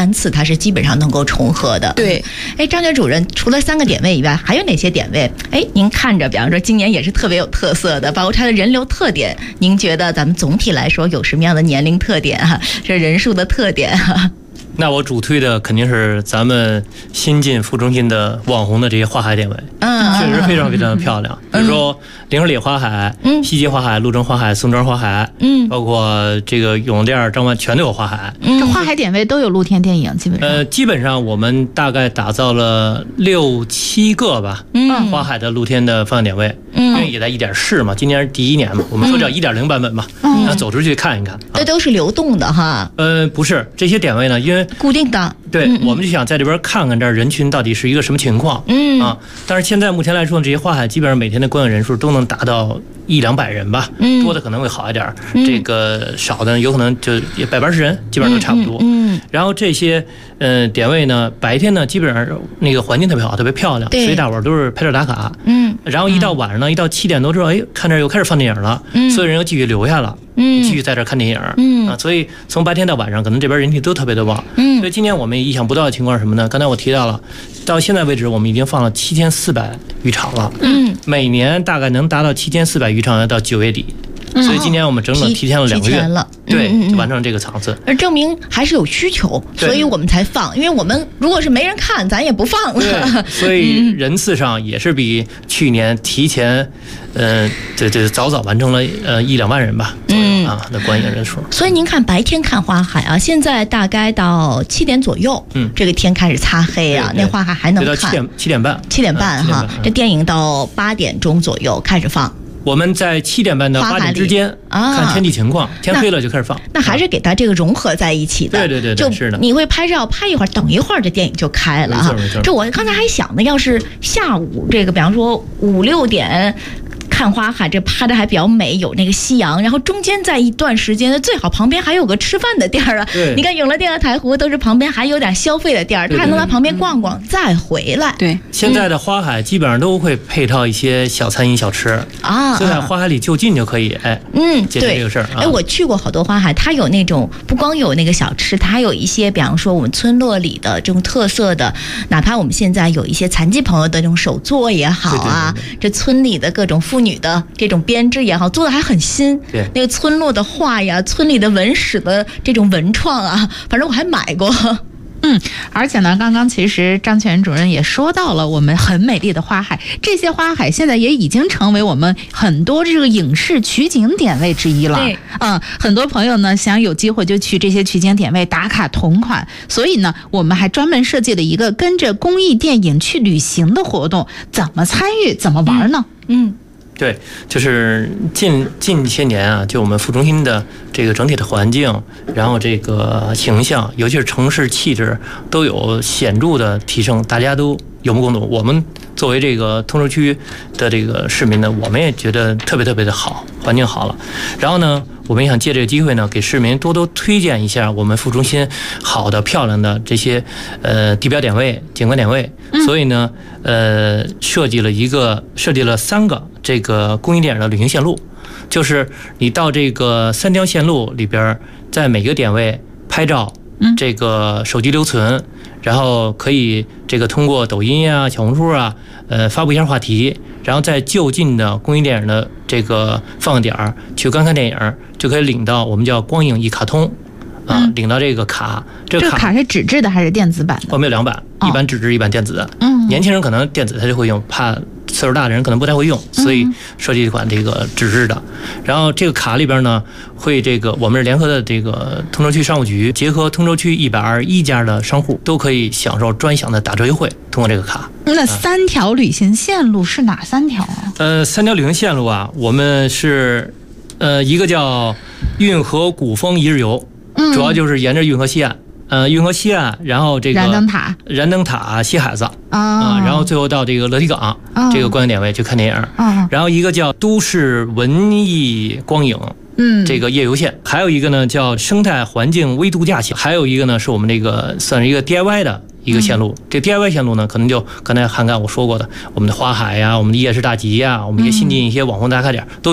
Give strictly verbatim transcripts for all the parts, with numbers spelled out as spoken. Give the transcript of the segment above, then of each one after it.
班次它是基本上能够重合的。 对， 哎，张觉主任，除了三个点位以外，还有哪些点位？哎，您看着，比方说今年也是特别有特色的，包括它的人流特点，您觉得咱们总体来说有什么样的年龄特点哈、啊？这人数的特点哈、啊？ 那我主推的肯定是咱们新进副中心的网红的这些花海点位，嗯，确实非常非常的漂亮。比如说灵河里花海、嗯，西街花海、陆城花海、宋庄花海，嗯，包括这个永店、张湾全都有花海。 嗯，这花海点位都有露天电影，基本上。 呃，基本上我们大概打造了六七个吧，嗯，花海的露天的放映点位，嗯，因为也在一点试嘛，今年是第一年嘛，我们说叫一点零版本嘛，嗯，那走出去看一看。 这都是流动的哈。 呃，不是，这些点位呢，因为固定的。 对，嗯嗯我们就想在这边看看这儿人群到底是一个什么情况，嗯啊，但是现在目前来说，这些花海基本上每天的观影人数都能达到一两百人吧，嗯，多的可能会好一点，嗯、这个少的有可能就百八十人，基本上都差不多，嗯，嗯然后这些呃点位呢，白天呢基本上那个环境特别好，特别漂亮，所以大伙儿都是拍照打卡，嗯，然后一到晚上呢，一到七点多之后，哎，看这儿又开始放电影了，嗯，所有人又继续留下了。嗯，继续在这看电影，嗯啊，所以从白天到晚上，可能这边人气都特别的旺，嗯，所以今年我们意想不到的情况是什么呢？刚才我提到了，到现在为止，我们已经放了七千四百余场了，嗯，每年大概能达到七千四百余场，要到九月底，嗯、所以今年我们整整提前了两个月， 了， 对， 嗯嗯就完成这个场次， 而证明还是有需求，所以我们才放，因为我们如果是没人看，咱也不放了， 所以人次上也是比去年提前，呃，这这早早完成了呃一两万人吧。嗯啊，的观影人数。 所以您看白天看花海啊，现在大概到七点左右，嗯，这个天开始擦黑啊，那花海还能看。 七点七点半， 七点半哈，这电影到八点钟左右开始放。 我们在七点半到八点之间啊，看天气情况，天黑了就开始放。 那还是给它这个融合在一起的。 对对对， 就是的。你会拍照拍一会儿，等一会儿这电影就开了哈。这我刚才还想呢，要是下午这个，比方说五六点。看花海，这拍的还比较美，有那个夕阳，然后中间在一段时间呢，最好旁边还有个吃饭的店啊。你看永乐店和台湖都是旁边还有点消费的店，他还能在旁边逛逛，再回来。 对， 现在的花海基本上都会配套一些小餐饮小吃啊，就在花海里就近就可以，哎，嗯，解决这个事儿。 哎，我去过好多花海，它有那种不光有那个小吃，它还有一些，比方说我们村落里的这种特色的，哪怕我们现在有一些残疾朋友的这种手作也好啊，对对对对这村里的各种妇女的这种编织也好，做的还很新。 对， 那个村落的画呀，村里的文史的这种文创啊，反正我还买过。 嗯，而且呢，刚刚其实张全主任也说到了我们很美丽的花海，这些花海现在也已经成为我们很多这个影视取景点位之一了。 对， 嗯，很多朋友呢想有机会就去这些取景点位打卡同款，所以呢，我们还专门设计了一个跟着公益电影去旅行的活动，怎么参与，怎么玩呢？ 嗯。嗯对，就是近近些年啊，就我们副中心的这个整体的环境，然后这个形象，尤其是城市气质，都有显著的提升，大家都有目共睹。我们作为这个通州区的这个市民呢，我们也觉得特别特别的好，环境好了。然后呢，我们也想借这个机会呢，给市民多多推荐一下我们副中心好的、漂亮的这些呃地标点位、景观点位。所以呢，呃，设计了一个，设计了三个这个公益电影的旅行线路，就是你到这个三条线路里边，在每个点位拍照，这个手机留存，然后可以这个通过抖音啊、小红书啊，呃，发布一下话题，然后在就近的公益电影的这个放映点去观看电影，就可以领到我们叫光影一卡通。啊，领到这个卡， 这个卡，这个卡是纸质的还是电子版的？ 我们有两版，一版纸质，一版电子的。嗯，年轻人可能电子他就会用，怕岁数大的人可能不太会用，所以设计一款这个纸质的。然后这个卡里边呢，会这个我们是联合的这个通州区商务局，结合通州区一百二十一家的商户，都可以享受专享的打折优惠。通过这个卡， 那三条旅行线路是哪三条啊？ 呃，三条旅行线路啊，我们是呃一个叫运河古风一日游。主要就是沿着运河西岸，呃，运河西岸，然后这个燃灯塔、 燃灯塔、西海子啊、呃，然后最后到这个乐体港、哦、这个观影点位去看电影。哦、然后一个叫都市文艺光影，嗯，这个夜游线，还有一个呢叫生态环境微度假线，还有一个呢是我们这个算是一个 D I Y 的一个线路。嗯、这 D I Y 线路呢，可能就刚才涵盖我说过的，我们的花海呀、我们的夜市大集呀、我们一些新进一些网红打卡点都有。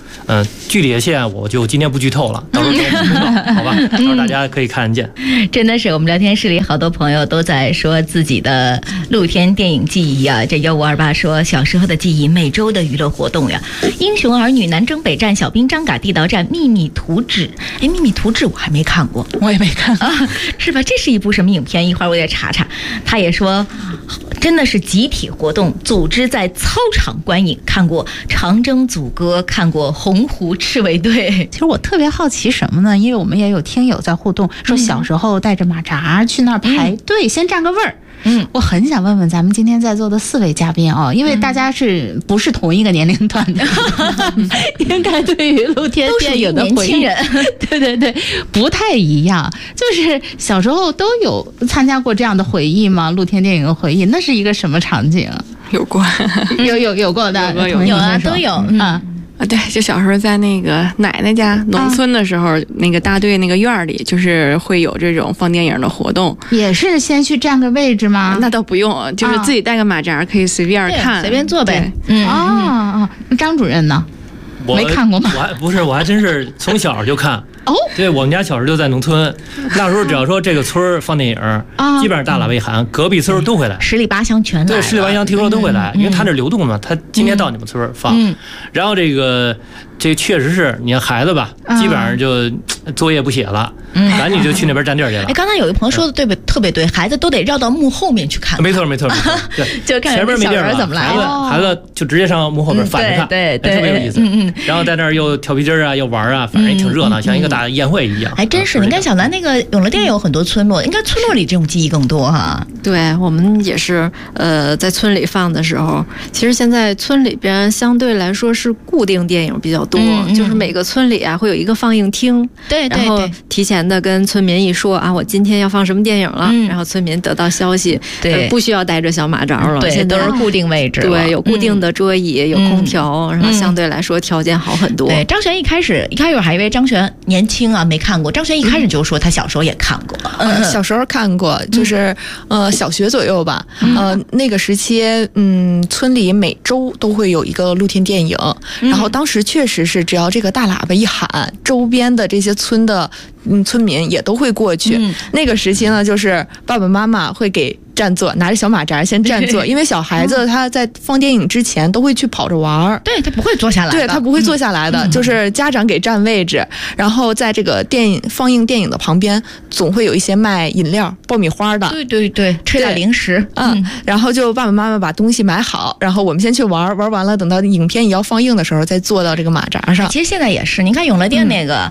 嗯、呃，具体的线我就今天不剧透了，到时候都不知道，好吧？到时候大家可以看得见。 真的是我们聊天室里好多朋友都在说自己的露天电影记忆啊。这幺五二八说小时候的记忆，每周的娱乐活动呀，英雄儿女、南征北战、小兵张嘎、地道战、秘密图纸。哎，秘密图纸我还没看过， 我也没看过、 啊，是吧？这是一部什么影片？一会儿我得查查。他也说，真的是集体活动，组织在操场观影，看过长征组歌，看过洪湖赤卫队。 其实我特别好奇什么呢？因为我们也有听友在互动，说小时候带着马扎去那儿排队，嗯、先占个位儿。嗯，我很想问问咱们今天在座的四位嘉宾啊，因为大家是不是同一个年龄段的，嗯、应该对于露天电影的回忆，对对对，不太一样。就是小时候都有参加过这样的回忆吗？露天电影的回忆，那是一个什么场景？ 有过， 有有有过的， 有有有啊，都有啊。 啊，对，就小时候在那个奶奶家农村的时候，啊、那个大队那个院里，就是会有这种放电影的活动。 也是先去占个位置吗？ 那倒不用，就是自己带个马扎，可以随便看， 随便坐呗。 嗯哦哦，张主任呢？没看过吗？ 我还不是，我还真是从小就看。哦，对，我们家小时候就在农村，那时候只要说这个村放电影，啊、基本上大喇叭一喊，隔壁村都会来， 十里八乡全来。 对，十里八乡听说都会来，嗯、因为他这流动嘛，他今天到你们村放，嗯、然后这个这确实是，你看孩子吧，基本上就作业不写了，嗯、赶紧就去那边占地儿去了。 哎，刚才有一朋友说的对不特别对，孩子都得绕到幕后面去看看。 没错没错没错，对， 就看前面没地儿了， 怎么来孩子孩子就直接上幕后边反着看， 对对， 特别有意思。嗯嗯，然后在那儿又跳皮筋啊，又玩啊，反正也挺热闹，像一个大宴会一样。 还真是，你看小南那个永乐店有很多村落，应该村落里这种记忆更多哈。 对，我们也是，呃，在村里放的时候，其实现在村里边相对来说是固定电影比较多，嗯嗯、就是每个村里啊会有一个放映厅， 对对对， 然后提前的跟村民一说啊，我今天要放什么电影了，嗯、然后村民得到消息， 对， 不需要带着小马扎了， 对， 现在都是固定位置， 对，有固定的桌椅，嗯、有空调，嗯、然后相对来说条件好很多。 对，张璇一开始一开始还以为张璇年轻啊没看过，张璇一开始就说他小时候也看过， 嗯，呃、小时候看过，就是呃小学左右吧，嗯、呃那个时期，嗯，村里每周都会有一个露天电影，嗯、然后当时确实是只要这个大喇叭一喊，周边的这些村的嗯村民也都会过去。嗯、那个时期呢，就是爸爸妈妈会给占座，拿着小马扎先占座，因为小孩子他在放电影之前都会去跑着玩， 对他不会坐下来的， 对他不会坐下来的，嗯、就是家长给占位置，然后在这个电影放映电影的旁边，总会有一些卖饮料、爆米花的， 对对对，吃点零食， 嗯，然后就爸爸妈妈把东西买好，然后我们先去玩，玩完了，等到影片也要放映的时候，再坐到这个马扎上。 其实现在也是，你看永乐店那个